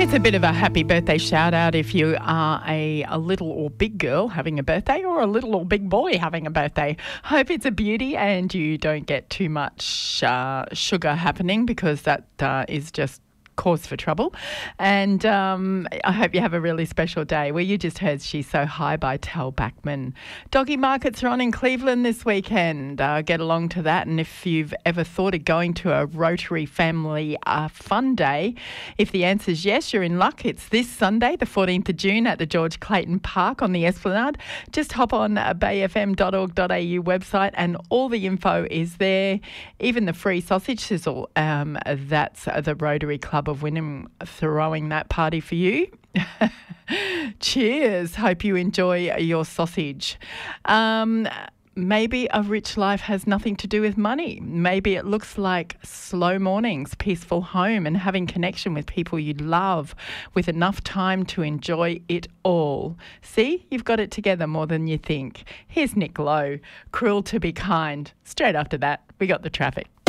It's a bit of a happy birthday shout out if you are a little or big girl having a birthday or a little or big boy having a birthday. Hope it's a beauty and you don't get too much sugar happening because that is just cause for trouble. And I hope you have a really special day. Where you just heard She's So High by Tal Bachman. Doggy markets are on in Cleveland this weekend. Get along to that. And if you've ever thought of going to a Rotary Family Fun Day, if the answer is yes, you're in luck. It's this Sunday, the 14th of June at the George Clayton Park on the Esplanade. Just hop on bayfm.org.au website and all the info is there. Even the free sausage sizzle. That's the Rotary Club of Wynnum throwing that party for you. Cheers. Hope you enjoy your sausage. Maybe a rich life has nothing to do with money. Maybe it looks like slow mornings, peaceful home and having connection with people you love with enough time to enjoy it all. See, you've got it together more than you think. Here's Nick Lowe, Cruel to Be Kind. Straight after that, we got the traffic.